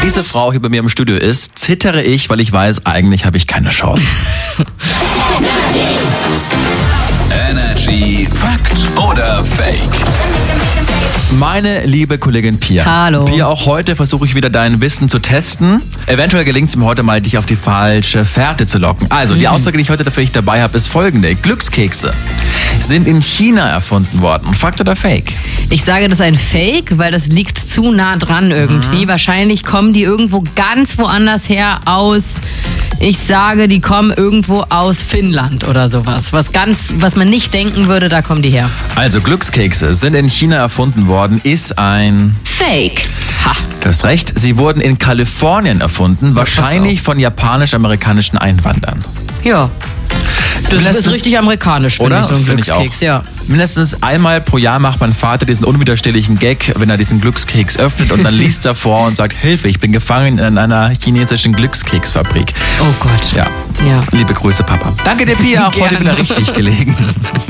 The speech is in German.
diese Frau hier bei mir im Studio ist, zittere ich, weil ich weiß, eigentlich habe ich keine Chance. Energy Fakt oder Fake? Meine liebe Kollegin Pia. Hallo. Pia, auch heute versuche ich wieder dein Wissen zu testen. Eventuell gelingt es mir heute mal, dich auf die falsche Fährte zu locken. Also, die Aussage, die ich heute für dich dabei habe, ist folgende. Glückskekse sind in China erfunden worden. Fakt oder Fake? Ich sage, das ist ein Fake, weil das liegt zu nah dran irgendwie. Wahrscheinlich kommen die irgendwo ganz woanders her aus. Ich sage, die kommen irgendwo aus Finnland oder sowas. Was man nicht denken würde, da kommen die her. Also, Glückskekse sind in China erfunden worden, ist ein... Fake. Ha. Du hast recht, sie wurden in Kalifornien erfunden, wahrscheinlich von japanisch-amerikanischen Einwanderern. Ja. Das ist richtig amerikanisch, finde ich, so ein Finde ich Glückskeks, auch. ja. Mindestens einmal pro Jahr macht mein Vater diesen unwiderstehlichen Gag, wenn er diesen Glückskeks öffnet und dann liest er vor und sagt, Hilfe, ich bin gefangen in einer chinesischen Glückskeksfabrik. Oh Gott. Ja. Liebe Grüße, Papa. Danke dir, Pia, auch heute Gerne. wieder richtig gelegen.